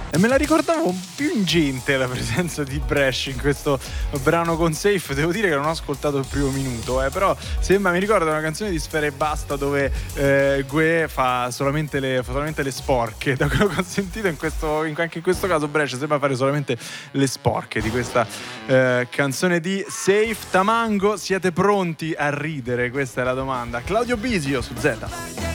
E me la ricordavo più ingente la presenza di Bresh in questo brano con Safe. Devo dire che non ho ascoltato il primo minuto, però mi ricorda una canzone di Sfera Ebbasta dove Gue fa solamente le sporche. Da quello che ho sentito anche in questo caso Bresh sembra fare solamente le sporche di questa canzone di Safe. Tamango, siete pronti a ridere? Questa è la domanda. Claudio Bisio su Z.